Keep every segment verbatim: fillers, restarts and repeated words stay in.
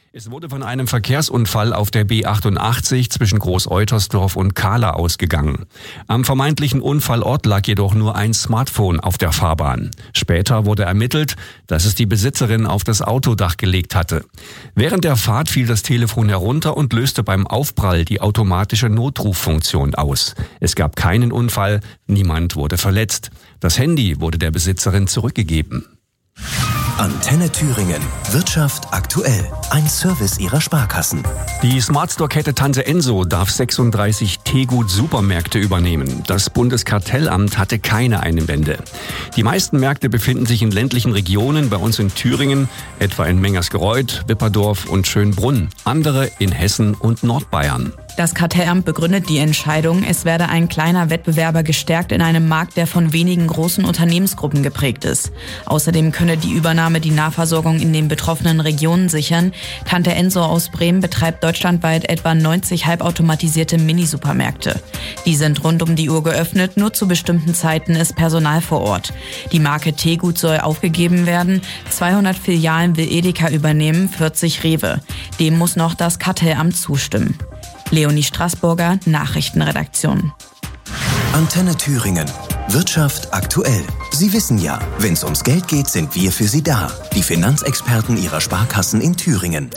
Es wurde von einem Verkehrsunfall auf der B achtundachtzig zwischen Groß-Eutersdorf und Kahla ausgegangen. Am vermeintlichen Unfallort lag jedoch nur ein Smartphone auf der Fahrbahn. Später wurde ermittelt, dass es die Besitzerin auf das Autodach gelegt hatte. Während der Fahrt fiel das Telefon herunter und löste beim Aufprall die automatische Notruffunktion aus. Es gab keinen Unfall, niemand wurde verletzt. Das Handy wurde der Besitzerin zurückgegeben. Antenne Thüringen. Wirtschaft aktuell. Ein Service Ihrer Sparkassen. Die Smartstore-Kette Tante Enso darf sechsunddreißig Tegut-Supermärkte übernehmen. Das Bundeskartellamt hatte keine Einwände. Die meisten Märkte befinden sich in ländlichen Regionen, bei uns in Thüringen, etwa in Mengersgereuth, Wipperdorf und Schönbrunn. Andere in Hessen und Nordbayern. Das Kartellamt begründet die Entscheidung, es werde ein kleiner Wettbewerber gestärkt in einem Markt, der von wenigen großen Unternehmensgruppen geprägt ist. Außerdem könne die Übernahme die Nahversorgung in den betroffenen Regionen sichern. Tante Enso aus Bremen betreibt deutschlandweit etwa neunzig halbautomatisierte Mini-Supermärkte. Die sind rund um die Uhr geöffnet, nur zu bestimmten Zeiten ist Personal vor Ort. Die Marke Tegut soll aufgegeben werden. zweihundert Filialen will Edeka übernehmen, vierzig Rewe. Dem muss noch das Kartellamt zustimmen. Leonie Straßburger, Nachrichtenredaktion. Antenne Thüringen. Wirtschaft aktuell. Sie wissen ja, wenn es ums Geld geht, sind wir für Sie da. Die Finanzexperten Ihrer Sparkassen in Thüringen.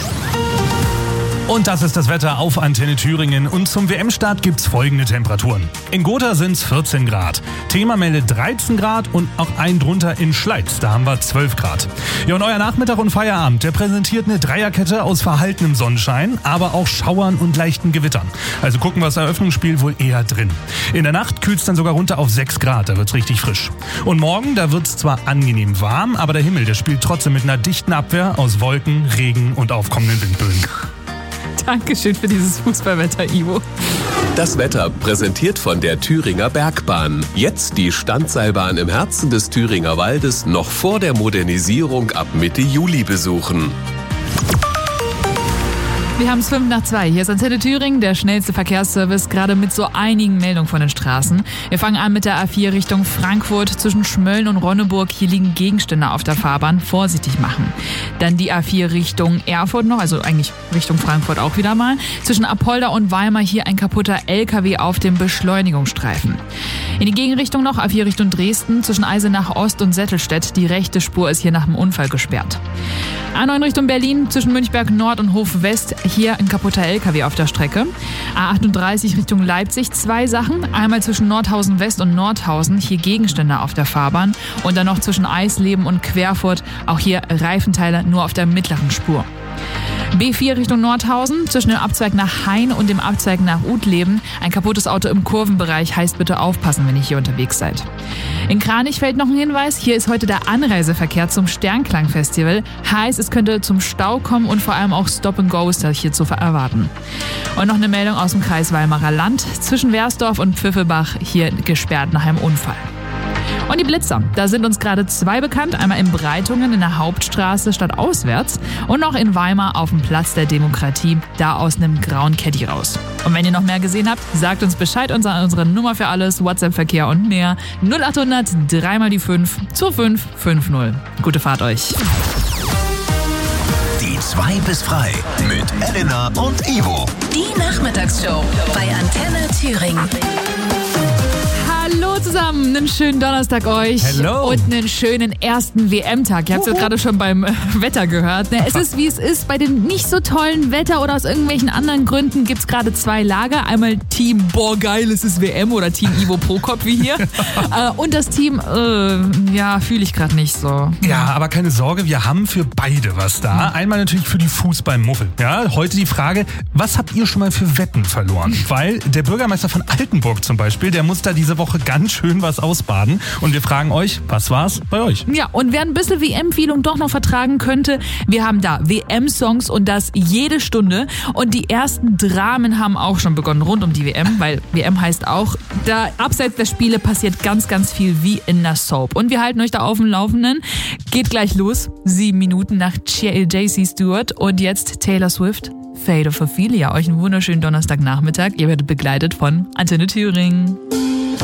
Und das ist das Wetter auf Antenne Thüringen. Und zum W M-Start gibt's folgende Temperaturen. In Gotha sind's vierzehn Grad. Thema meldet dreizehn Grad und auch ein drunter in Schleiz. Da haben wir zwölf Grad. Ja, und euer Nachmittag und Feierabend, der präsentiert eine Dreierkette aus verhaltenem Sonnenschein, aber auch Schauern und leichten Gewittern. Also gucken wir das Eröffnungsspiel wohl eher drin. In der Nacht kühlt's dann sogar runter auf sechs Grad. Da wird's richtig frisch. Und morgen, da wird's zwar angenehm warm, aber der Himmel, der spielt trotzdem mit einer dichten Abwehr aus Wolken, Regen und aufkommenden Windböen. Dankeschön für dieses Fußballwetter, Ivo. Das Wetter präsentiert von der Thüringer Bergbahn. Jetzt die Standseilbahn im Herzen des Thüringer Waldes noch vor der Modernisierung ab Mitte Juli besuchen. Wir haben es fünf nach zwei. Hier ist Antenne Thüringen, der schnellste Verkehrsservice, gerade mit so einigen Meldungen von den Straßen. Wir fangen an mit der A vier Richtung Frankfurt zwischen Schmölln und Ronneburg. Hier liegen Gegenstände auf der Fahrbahn. Vorsichtig machen. Dann die A vier Richtung Erfurt noch, also eigentlich Richtung Frankfurt auch wieder mal. Zwischen Apolda und Weimar hier ein kaputter L K W auf dem Beschleunigungsstreifen. In die Gegenrichtung noch A vier Richtung Dresden zwischen Eisenach Ost und Settelstedt. Die rechte Spur ist hier nach dem Unfall gesperrt. A neun Richtung Berlin zwischen Münchberg Nord und Hof West. Hier ein kaputter L K W auf der Strecke. A achtunddreißig Richtung Leipzig. Zwei Sachen. Einmal zwischen Nordhausen West und Nordhausen. Hier Gegenstände auf der Fahrbahn. Und dann noch zwischen Eisleben und Querfurt. Auch hier Reifenteile nur auf der mittleren Spur. B vier Richtung Nordhausen, zwischen dem Abzweig nach Hain und dem Abzweig nach Utleben. Ein kaputtes Auto im Kurvenbereich, heißt bitte aufpassen, wenn ihr hier unterwegs seid. In Kranichfeld noch ein Hinweis, hier ist heute der Anreiseverkehr zum Sternklang-Festival. Heißt, es könnte zum Stau kommen und vor allem auch Stop-and-Go ist hier zu erwarten. Und noch eine Meldung aus dem Kreis Weimarer Land, zwischen Wersdorf und Pfiffelbach, hier gesperrt nach einem Unfall. Und die Blitzer, da sind uns gerade zwei bekannt. Einmal in Breitungen in der Hauptstraße stadtauswärts und noch in Weimar auf dem Platz der Demokratie, da aus einem grauen Caddy raus. Und wenn ihr noch mehr gesehen habt, sagt uns Bescheid unter unserer Nummer für alles, WhatsApp-Verkehr und mehr. null achthundert drei mal die fünf zwei fünf fünf null. Gute Fahrt euch. Die zwei bis frei mit Elena und Ivo. Die Nachmittagsshow bei Antenne Thüringen. Hallo zusammen, einen schönen Donnerstag euch. Hello. Und einen schönen ersten W M-Tag. Ihr habt es ja gerade schon beim Wetter gehört. Es ist, wie es ist. Bei dem nicht so tollen Wetter oder aus irgendwelchen anderen Gründen gibt es gerade zwei Lager. Einmal Team, boah geil, es ist W M oder Team Ivo Prokop wie hier. Und das Team, äh, ja, fühle ich gerade nicht so. Ja, aber keine Sorge, wir haben für beide was da. Einmal natürlich für die Fußballmuffel. Ja, heute die Frage, was habt ihr schon mal für Wetten verloren? Weil der Bürgermeister von Altenburg zum Beispiel, der muss da diese Woche ganz schön was ausbaden. Und wir fragen euch, was war's bei euch? Ja, und wer ein bisschen W M-Feeling doch noch vertragen könnte, wir haben da W M-Songs und das jede Stunde. Und die ersten Dramen haben auch schon begonnen rund um die W M, weil W M heißt auch, da abseits der Spiele passiert ganz, ganz viel wie in der Soap. Und wir halten euch da auf dem Laufenden. Geht gleich los, sieben Minuten nach J C Stewart und jetzt Taylor Swift, Fate of Ophelia. Euch einen wunderschönen Donnerstagnachmittag. Ihr werdet begleitet von Antenne Thüringen.